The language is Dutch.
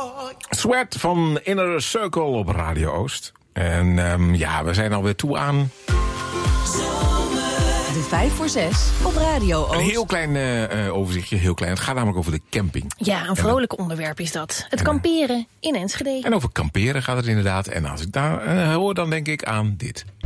Sweat van Inner Circle op Radio Oost. En we zijn alweer toe aan... De 5 voor 6 op Radio Oost. Een heel klein overzichtje, heel klein. Het gaat namelijk over de camping. Ja, een vrolijk onderwerp is dat. Het kamperen in Enschede. En over kamperen gaat het inderdaad. En als ik daar hoor, dan denk ik aan dit.